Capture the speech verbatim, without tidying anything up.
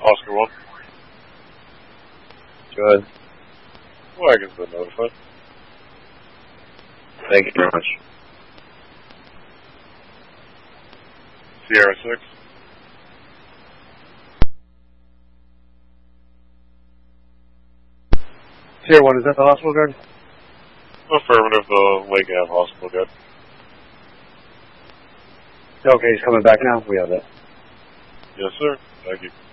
Oscar one. Go ahead. Wagon's been notified. Thank you very much. Sierra six. Sierra one, is that the hospital guard? Affirmative, the Lake Ave hospital guard. Okay, he's coming back now. We have that. Yes, sir. Thank you.